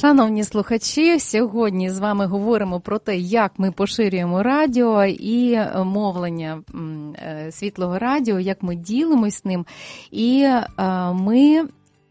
Шановні слухачі, сьогодні з вами говоримо про те, як ми поширюємо радіо і мовлення Світлого Радіо, як ми ділимось ним. І ми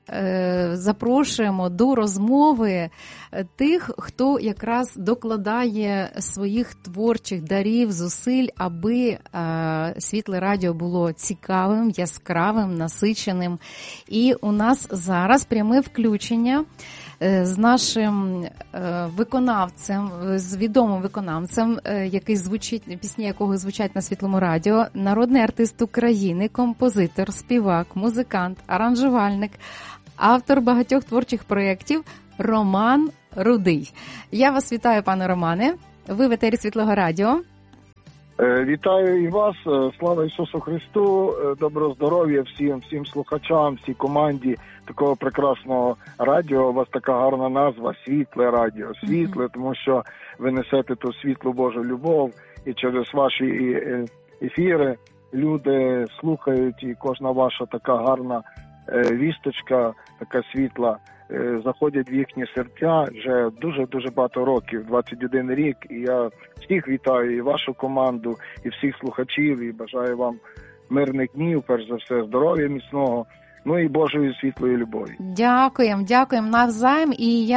запрошуємо до розмови тих, хто якраз докладає своїх творчих дарів, зусиль, аби Світле Радіо було цікавим, яскравим, насиченим. І у нас зараз пряме включення з нашим виконавцем, з відомим виконавцем, який звучить, пісні якого звучать на Світлому Радіо, народний артист України, композитор, співак, музикант, аранжувальник, автор багатьох творчих проєктів Роман Рудий. Я вас вітаю, пане Романе. Ви в етері Світлого Радіо. Вітаю і вас. Слава Ісусу Христу. Доброго здоров'я всім слухачам, всій команді такого прекрасного радіо. У вас така гарна назва – Світле Радіо. Світле, тому що ви несете ту світлу Божу любов. І через ваші ефіри люди слухають, і кожна ваша така гарна вісточка, така світла, заходять в їхні серця вже дуже багато років, 21 рік. І я всіх вітаю, і вашу команду, і всіх слухачів, і бажаю вам мирних днів, перш за все, здоров'я міцного, ну і Божої світлої любові. Дякуємо навзаєм. І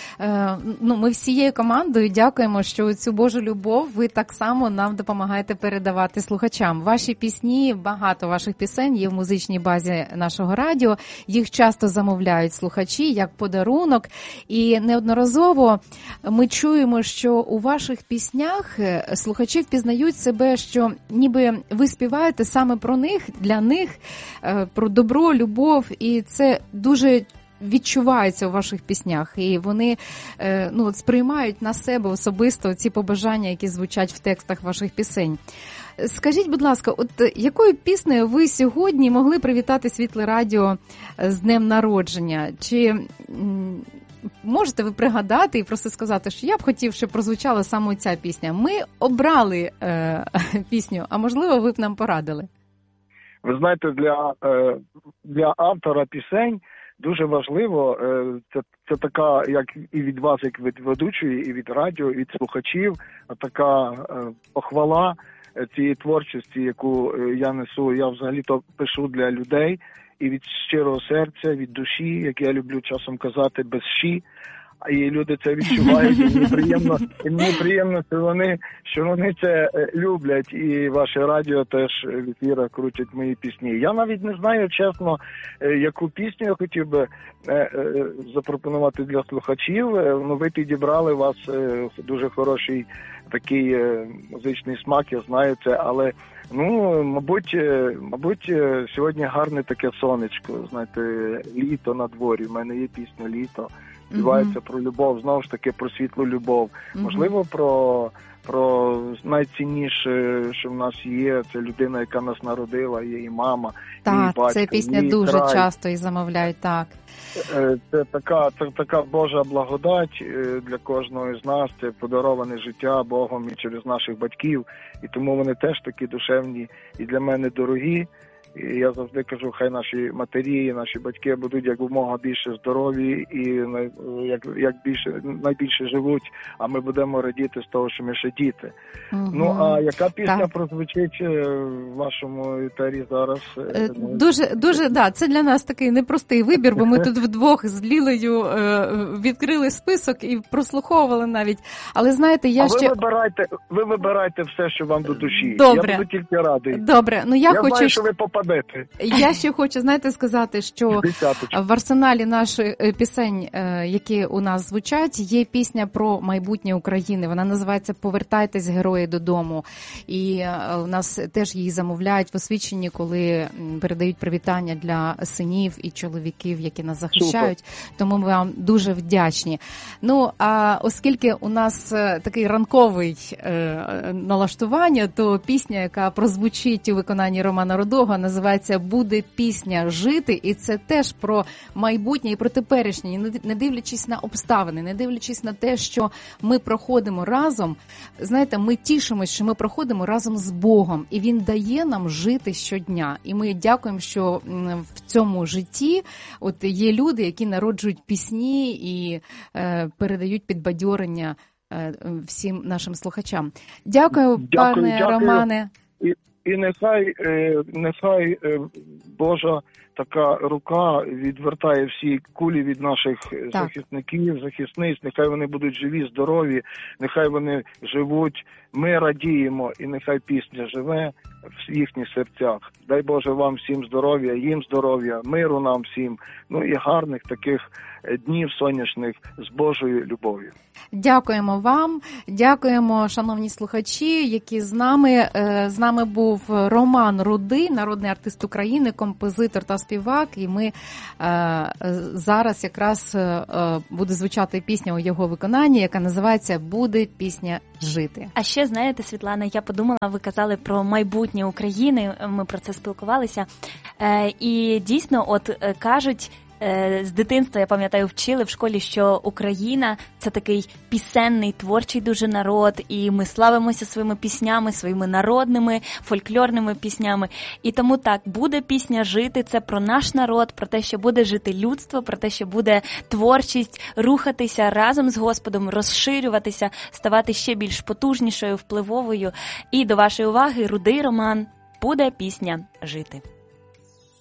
ми всією командою дякуємо, що цю Божу любов ви так само нам допомагаєте передавати слухачам. Ваші пісні, багато ваших пісень є в музичній базі нашого радіо. Їх часто замовляють слухачі як подарунок. І неодноразово ми чуємо, що у ваших піснях слухачі впізнають себе, що ніби ви співаєте саме про них, для них, про добро, любов, і це дуже відчувається у ваших піснях, і вони сприймають на себе особисто ці побажання, які звучать в текстах ваших пісень. Скажіть, будь ласка, от якою піснею ви сьогодні могли привітати Світле Радіо з днем народження? Чи можете ви пригадати і просто сказати, що я б хотів, щоб прозвучала саме ця пісня? Ми обрали пісню, а можливо ви б нам порадили? Ви знаєте, для автора пісень дуже важливо, це така, як і від вас, як від ведучої, і від радіо, і від слухачів, така похвала цієї творчості, яку я несу. Я взагалі-то пишу для людей, і від щирого серця, від душі, як я люблю часом казати, без щі. І люди це відчувають, і мені приємно, що вони це люблять, і ваше радіо теж в ефірах крутять мої пісні. Я навіть не знаю, чесно, яку пісню я хотів би запропонувати для слухачів. Ви підібрали, у вас дуже хороший такий музичний смак, я знаю це, але мабуть, сьогодні гарне таке сонечко, знаєте, літо на дворі, в мене є пісня «Літо». Співається про любов, знову ж таки, про світлу любов. Можливо, про найцінніше, що в нас є, це людина, яка нас народила, є і мама, і батько. Так, це пісня дуже край. Часто і замовляють, так. Це така Божа благодать для кожного з нас, це подароване життя Богом і через наших батьків, і тому вони теж такі душевні і для мене дорогі. І я завжди кажу, хай наші матері, наші батьки будуть якомога більше здорові і найбільше живуть, а ми будемо радіти з того, що ми ще діти. А яка пісня прозвучить в вашому етері зараз? Дуже, це для нас такий непростий вибір, бо ми тут вдвох з Лілею відкрили список і прослуховували навіть. Але знаєте, ви вибирайте все, що вам до душі. Добре. Я буду тільки радий. Добре, я хочу... знаю, що ви попадете. Я ще хочу, сказати, що в арсеналі наших пісень, які у нас звучать, є пісня про майбутнє України. Вона називається «Повертайтесь, герої, додому». І у нас теж її замовляють в освіченні, коли передають привітання для синів і чоловіків, які нас захищають. Супер. Тому ми вам дуже вдячні. А оскільки у нас такий ранковий налаштування, то пісня, яка прозвучить у виконанні Романа Рудого, називається називається «Буде пісня жити», і це теж про майбутнє і про теперішнє, не дивлячись на обставини, не дивлячись на те, що ми проходимо разом. Знаєте, ми тішимось, що ми проходимо разом з Богом, і Він дає нам жити щодня. І ми дякуємо, що в цьому житті от є люди, які народжують пісні і передають підбадьорення всім нашим слухачам. Дякую, пане Романе. І нехай Божа така рука відвертає всі кулі від наших захисників, захисниць, нехай вони будуть живі, здорові, нехай вони живуть, ми радіємо, і нехай пісня живе в їхніх серцях. Дай Боже вам всім здоров'я, їм здоров'я, миру нам всім, ну і гарних таких днів сонячних з Божою любов'ю. Дякуємо вам, дякуємо, шановні слухачі, які з нами. З нами був Роман Рудий, народний артист України, композитор та співак, і ми зараз якраз буде звучати пісня у його виконанні, яка називається «Буде пісня жити». А ще, знаєте, Світлана, я подумала, ви казали про майбутнє України, ми про це спілкувалися, і дійсно, от кажуть, з дитинства, я пам'ятаю, вчили в школі, що Україна – це такий пісенний, творчий дуже народ, і ми славимося своїми піснями, своїми народними, фольклорними піснями. І тому так, буде пісня жити – це про наш народ, про те, що буде жити людство, про те, що буде творчість, рухатися разом з Господом, розширюватися, ставати ще більш потужнішою, впливовою. І до вашої уваги, Рудий Роман, буде пісня жити.